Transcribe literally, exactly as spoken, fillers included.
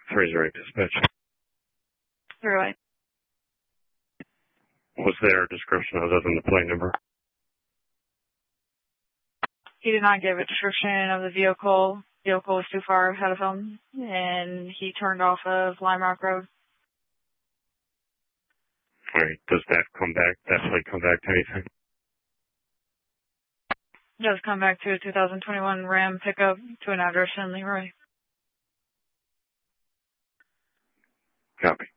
Fraser Dispatch. Through it. Was there a description other than the plate number? He did not give a description of the vehicle. The vehicle was too far ahead of him, and he turned off of Lime Rock Road. All right. Does that come back, that plate come back to anything? It does come back to a two thousand twenty-one Ram pickup to an address in Leroy. Copy.